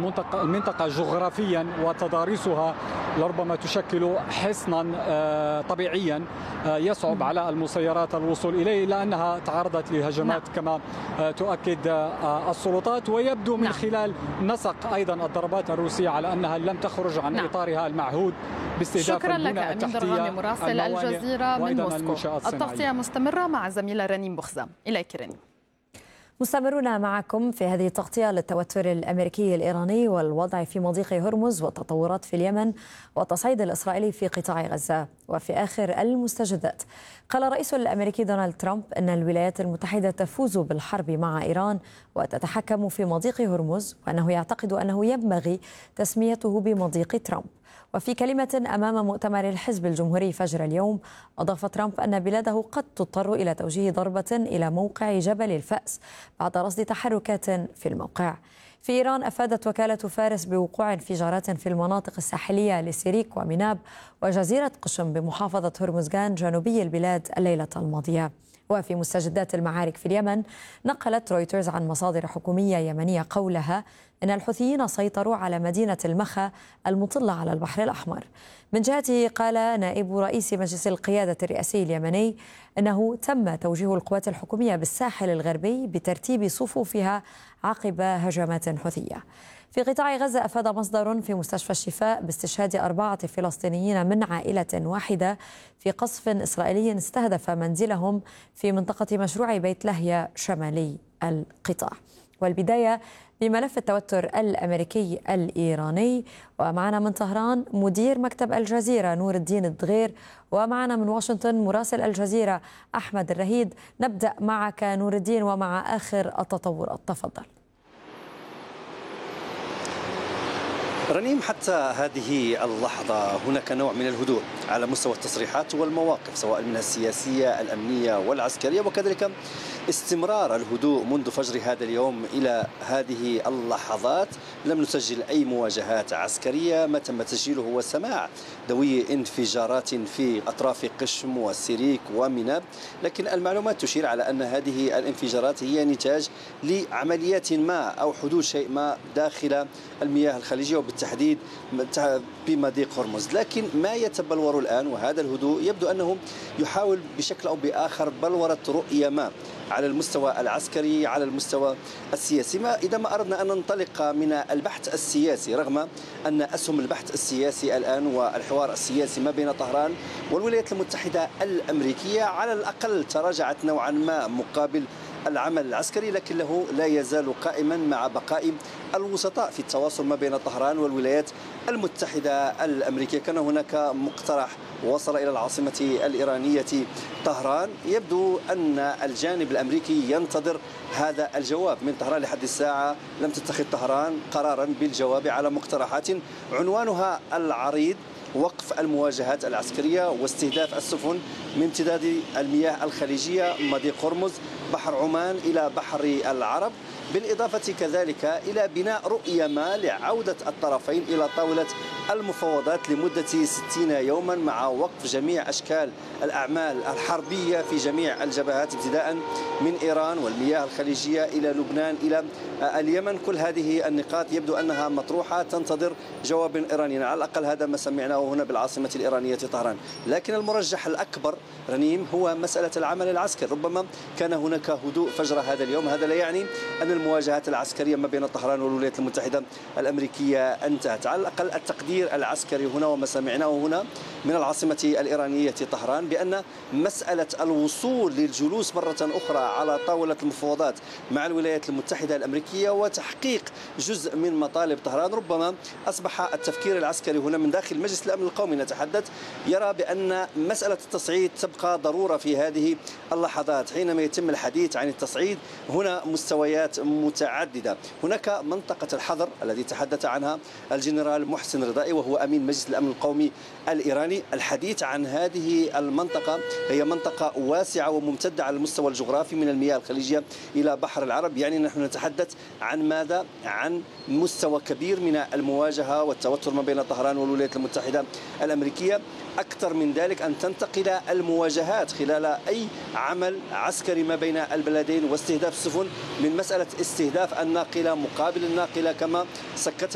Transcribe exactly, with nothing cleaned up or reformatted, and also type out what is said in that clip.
المنطقة المنطقة جغرافيا وتضاريسها لربما تشكل حصنا طبيعيا يصعب على المسيرات الوصول إليه، إلا أنها تعرضت لهجمات نعم. كما تؤكد السلطات، ويبدو من نعم. خلال نسق أيضا الضربات الروسية على أنها لم تخرج عن نعم. إطارها المعهود باستهداف شكرا لك أمين درغامي مراسل الجزيرة من موسكو. التغطية مستمرة مع الزميلة رنيم بخزام. إليك رنيم. مستمرون معكم في هذه التغطية للتوتر الأمريكي الإيراني والوضع في مضيق هرمز والتطورات في اليمن والتصعيد الإسرائيلي في قطاع غزة. وفي آخر المستجدات، قال الرئيس الأمريكي دونالد ترامب أن الولايات المتحدة تفوز بالحرب مع إيران وتتحكم في مضيق هرمز، وأنه يعتقد أنه ينبغي تسميته بمضيق ترامب. وفي كلمة أمام مؤتمر الحزب الجمهوري فجر اليوم، أضاف ترامب أن بلاده قد تضطر إلى توجيه ضربة إلى موقع جبل الفأس بعد رصد تحركات في الموقع. في إيران، أفادت وكالة فارس بوقوع انفجارات في المناطق الساحلية لسيريك ومناب وجزيرة قشم بمحافظة هرمزغان جنوبي البلاد الليلة الماضية. وفي مستجدات المعارك في اليمن، نقلت رويترز عن مصادر حكومية يمنية قولها أن الحوثيين سيطروا على مدينة المخا المطلة على البحر الأحمر. من جهته، قال نائب رئيس مجلس القيادة الرئاسي اليمني أنه تم توجيه القوات الحكومية بالساحل الغربي بترتيب صفوفها عقب هجمات حوثية. في قطاع غزة، أفاد مصدر في مستشفى الشفاء باستشهاد أربعة فلسطينيين من عائلة واحدة في قصف إسرائيلي استهدف منزلهم في منطقة مشروع بيت لهيا شمالي القطاع. والبداية بملف التوتر الأمريكي الإيراني، ومعنا من طهران مدير مكتب الجزيرة نور الدين الدغير، ومعنا من واشنطن مراسل الجزيرة أحمد الرهيد. نبدأ معك نور الدين ومع آخر التطورات، تفضل. رنيم، حتى هذه اللحظة هناك نوع من الهدوء على مستوى التصريحات والمواقف، سواء منها السياسية الأمنية والعسكرية، وكذلك استمرار الهدوء منذ فجر هذا اليوم إلى هذه اللحظات. لم نسجل أي مواجهات عسكرية، ما تم تسجيله هو سماع دوي انفجارات في أطراف قشم وسيريك ومناب، لكن المعلومات تشير على أن هذه الانفجارات هي نتاج لعمليات ما أو حدوث شيء ما داخل المياه الخليجية وبالتحديد بمضيق هرمز. لكن ما يتبلور الآن وهذا الهدوء يبدو أنه يحاول بشكل أو بآخر بلورة رؤية ما على المستوى العسكري، على المستوى السياسي. ما إذا ما أردنا أن ننطلق من البحث السياسي، رغم أن أسهم البحث السياسي الآن والحوار السياسي ما بين طهران والولايات المتحدة الأمريكية على الأقل تراجعت نوعا ما مقابل العمل العسكري، لكنه لا يزال قائما مع بقاء الوسطاء في التواصل ما بين طهران والولايات المتحدة الأمريكية. كان هناك مقترح وصل إلى العاصمة الإيرانية طهران. يبدو أن الجانب الأمريكي ينتظر هذا الجواب من طهران. لحد الساعة لم تتخذ طهران قرارا بالجواب على مقترحات عنوانها العريض وقف المواجهات العسكرية واستهداف السفن من امتداد المياه الخليجية، مضيق هرمز، بحر عمان إلى بحر العرب، بالإضافة كذلك إلى بناء رؤية ما لعودة الطرفين إلى طاولة المفاوضات لمدة ستين يوما مع وقف جميع أشكال الأعمال الحربية في جميع الجبهات، ابتداء من إيران والمياه الخليجية إلى لبنان إلى اليمن. كل هذه النقاط يبدو أنها مطروحة تنتظر جواب إيراني، على الأقل هذا ما سمعناه هنا بالعاصمة الإيرانية طهران. لكن المرجح الأكبر رنيم هو مسألة العمل العسكري. ربما كان هناك هدوء فجر هذا اليوم، هذا لا يعني أن المواجهات العسكرية ما بين طهران والولايات المتحدة الأمريكية انتهت. على الأقل التقدير العسكري هنا وما سمعناه هنا من العاصمة الإيرانية طهران بأن مسألة الوصول للجلوس مرة أخرى على طاولة المفاوضات مع الولايات المتحدة الأمريكية وتحقيق جزء من مطالب طهران، ربما أصبح التفكير العسكري هنا من داخل مجلس الأمن القومي نتحدث يرى بأن مسألة التصعيد تبقى ضرورة في هذه اللحظات. حينما يتم الحديث عن التصعيد هنا مستويات متعددة. هناك منطقة الحظر الذي تحدث عنها الجنرال محسن رضائي وهو أمين مجلس الأمن القومي الإيراني. الحديث عن هذه المنطقة هي منطقة واسعة وممتدة على المستوى الجغرافي من المياه الخليجية إلى بحر العرب، يعني نحن نتحدث عن ماذا؟ عن مستوى كبير من المواجهة والتوتر ما بين طهران والولايات المتحدة الأمريكية. أكثر من ذلك أن تنتقل المواجهات خلال أي عمل عسكري ما بين البلدين واستهداف السفن من مسألة استهداف الناقلة مقابل الناقلة كما سكتها